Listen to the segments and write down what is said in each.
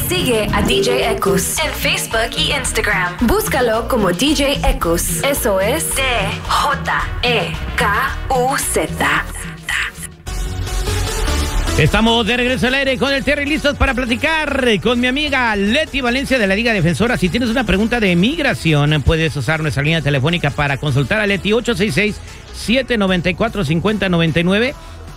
Sigue a DJ Ekus en Facebook y Instagram. Búscalo como DJ Ekus. Eso es DJEKUZ. Estamos de regreso al aire con el Terry, listos para platicar con mi amiga Leti Valencia de la Liga Defensora. Si tienes una pregunta de migración, puedes usar nuestra línea telefónica para consultar a Leti. 866-794-5099.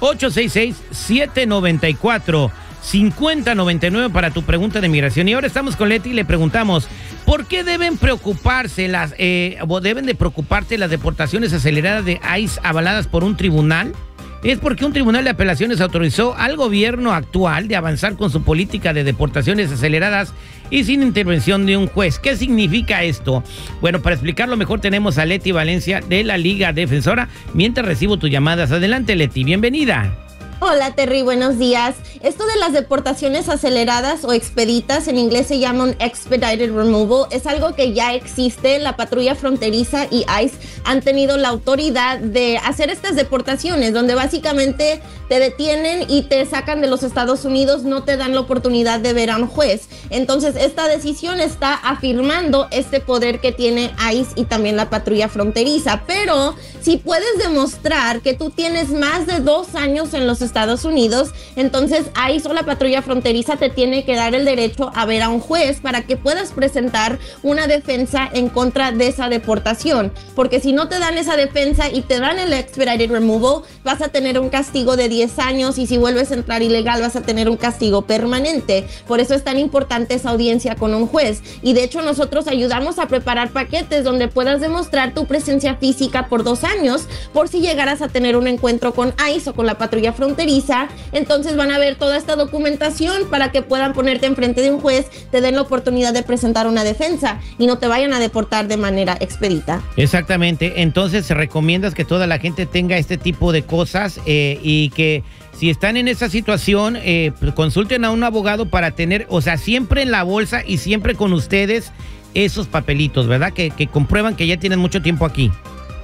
866-794-5099 para tu pregunta de migración. Y ahora estamos con Leti y le preguntamos, ¿por qué deben preocuparse deben de preocuparte las deportaciones aceleradas de ICE avaladas por un tribunal? Es porque un tribunal de apelaciones autorizó al gobierno actual de avanzar con su política de deportaciones aceleradas y sin intervención de un juez. ¿Qué significa esto? Bueno, para explicarlo mejor tenemos a Leti Valencia de la Liga Defensora. Mientras recibo tus llamadas. Adelante, Leti, bienvenida. Hola Terry, buenos días. Esto de las deportaciones aceleradas o expeditas, en inglés se llama un expedited removal, es algo que ya existe. La patrulla fronteriza y ICE han tenido la autoridad de hacer estas deportaciones, donde básicamente te detienen y te sacan de los Estados Unidos, no te dan la oportunidad de ver a un juez. Entonces, esta decisión está afirmando este poder que tiene ICE y también la patrulla fronteriza. Pero si puedes demostrar que tú tienes más de 2 años en los Estados Unidos, entonces ICE o la patrulla fronteriza te tiene que dar el derecho a ver a un juez para que puedas presentar una defensa en contra de esa deportación, porque si no te dan esa defensa y te dan el expedited removal, vas a tener un castigo de 10 años y si vuelves a entrar ilegal vas a tener un castigo permanente. Por eso es tan importante esa audiencia con un juez, y de hecho nosotros ayudamos a preparar paquetes donde puedas demostrar tu presencia física por 2 años, por si llegaras a tener un encuentro con ICE o con la patrulla fronteriza. Entonces van a ver toda esta documentación para que puedan ponerte enfrente de un juez, te den la oportunidad de presentar una defensa y no te vayan a deportar de manera expedita. Exactamente, entonces recomiendas que toda la gente tenga este tipo de cosas y que si están en esa situación, consulten a un abogado para tener, o sea, siempre en la bolsa y siempre con ustedes esos papelitos, ¿verdad? Que comprueban que ya tienen mucho tiempo aquí.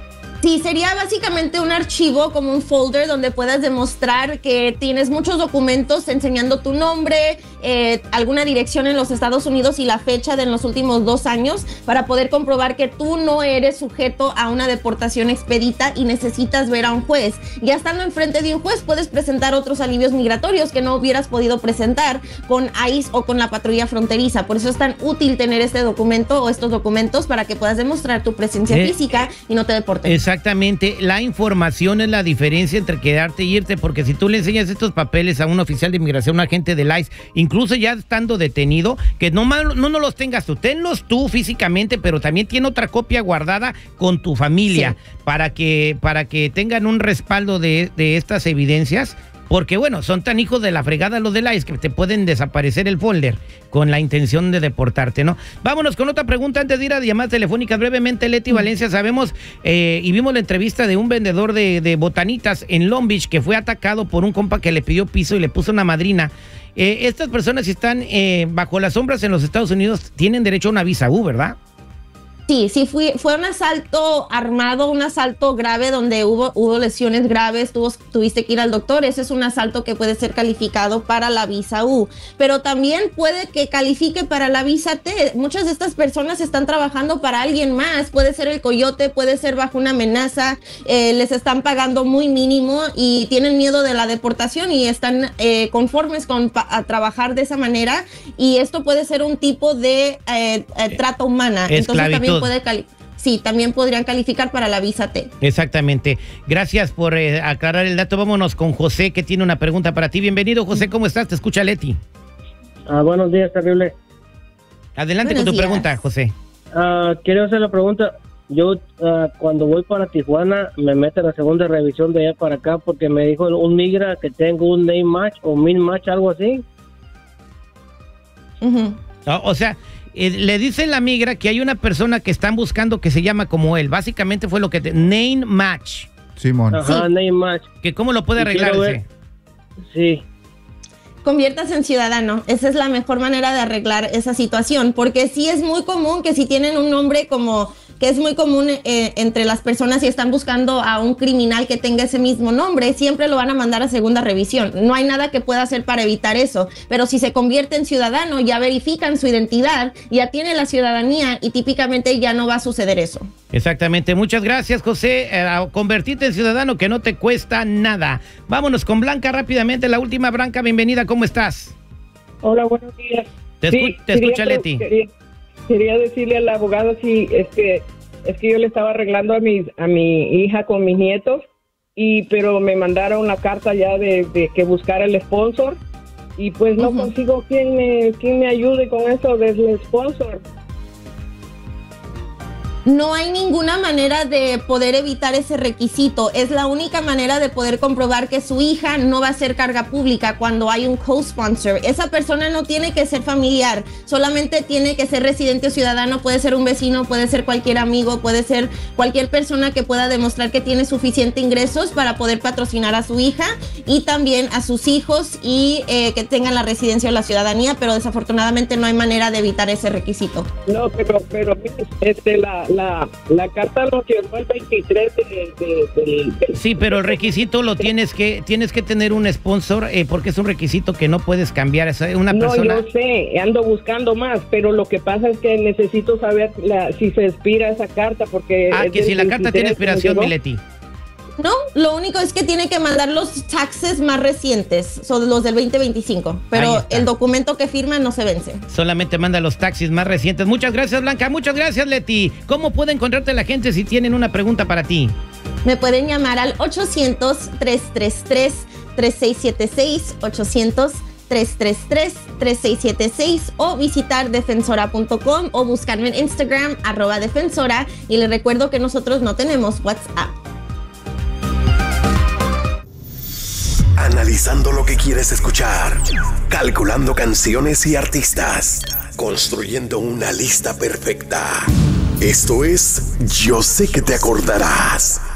Sí, sería básicamente un archivo, como un folder donde puedas demostrar que tienes muchos documentos enseñando tu nombre, alguna dirección en los Estados Unidos y la fecha de los últimos 2 años para poder comprobar que tú no eres sujeto a una deportación expedita y necesitas ver a un juez. Ya estando enfrente de un juez puedes presentar otros alivios migratorios que no hubieras podido presentar con ICE o con la patrulla fronteriza. Por eso es tan útil tener este documento o estos documentos para que puedas demostrar tu presencia física y no te deporten. Exactamente, la información es la diferencia entre quedarte y irte, porque si tú le enseñas estos papeles a un oficial de inmigración, un agente del ICE, incluso ya estando detenido, que no los tengas tú, tenlos tú físicamente, pero también tiene otra copia guardada con tu familia, sí, para que tengan un respaldo de estas evidencias. Porque, bueno, son tan hijos de la fregada los del ICE que te pueden desaparecer el folder con la intención de deportarte, ¿no? Vámonos con otra pregunta antes de ir a llamadas telefónicas. Brevemente, Leti Valencia, sabemos y vimos la entrevista de un vendedor de botanitas en Long Beach que fue atacado por un compa que le pidió piso y le puso una madrina. Estas personas, si están bajo las sombras en los Estados Unidos, tienen derecho a una visa U, ¿verdad? Sí, fue un asalto armado, un asalto grave donde hubo lesiones graves, tuviste que ir al doctor. Ese es un asalto que puede ser calificado para la visa U, pero también puede que califique para la visa T. Muchas de estas personas están trabajando para alguien más, puede ser el coyote, puede ser bajo una amenaza, les están pagando muy mínimo y tienen miedo de la deportación y están conformes a trabajar de esa manera, y esto puede ser un tipo de trata humana. Entonces también también podrían calificar para la visa T. Exactamente. Gracias por aclarar el dato. Vámonos con José, que tiene una pregunta para ti. Bienvenido, José. ¿Cómo estás? Te escucha Leti. Buenos días, terrible. Adelante con tu pregunta, José. Quiero hacer la pregunta. Yo cuando voy para Tijuana me meten la segunda revisión de allá para acá porque me dijo un migra que tengo un name match o min match, algo así. O sea, le dice la migra que hay una persona que están buscando que se llama como él. Básicamente fue lo que name match. Simón. Ajá, sí. Name match. Que ¿cómo lo puede arreglar ese? Sí. Conviértase en ciudadano. Esa es la mejor manera de arreglar esa situación, porque sí es muy común que si tienen un nombre como que es muy común entre las personas si están buscando a un criminal que tenga ese mismo nombre, siempre lo van a mandar a segunda revisión. No hay nada que pueda hacer para evitar eso, pero si se convierte en ciudadano, ya verifican su identidad, ya tiene la ciudadanía y típicamente ya no va a suceder eso. Exactamente. Muchas gracias, José. Convertirte en ciudadano que no te cuesta nada. Vámonos con Blanca rápidamente. La última, Blanca, bienvenida. ¿Cómo estás? Hola, buenos días. Te escucha Leti. Quería decirle al abogado si es que yo le estaba arreglando a mi hija con mis nietos, pero me mandaron la carta ya de que buscara el sponsor y pues no consigo quién me ayude con eso del sponsor. No hay ninguna manera de poder evitar ese requisito. Es la única manera de poder comprobar que su hija no va a ser carga pública cuando hay un co-sponsor. Esa persona no tiene que ser familiar, solamente tiene que ser residente o ciudadano. Puede ser un vecino, puede ser cualquier amigo, puede ser cualquier persona que pueda demostrar que tiene suficiente ingresos para poder patrocinar a su hija y también a sus hijos y que tengan la residencia o la ciudadanía, pero desafortunadamente no hay manera de evitar ese requisito. No, pero la carta lo firmó el 23 de Sí, pero el requisito lo tienes que tener un sponsor porque es un requisito que no puedes cambiar. Es una persona... No, yo sé, ando buscando más, pero lo que pasa es que necesito saber si se expira esa carta porque... que si la carta tiene expiración, Mileti. No, lo único es que tiene que mandar los taxes más recientes, son los del 2025, pero el documento que firma no se vence. Solamente manda los taxis más recientes. Muchas gracias, Blanca. Muchas gracias, Leti. ¿Cómo puede encontrarte la gente si tienen una pregunta para ti? Me pueden llamar al 800-333-3676, 800-333-3676 o visitar defensora.com o buscarme en Instagram @defensora y les recuerdo que nosotros no tenemos WhatsApp. Analizando lo que quieres escuchar, calculando canciones y artistas, construyendo una lista perfecta. Esto es Yo sé que te acordarás.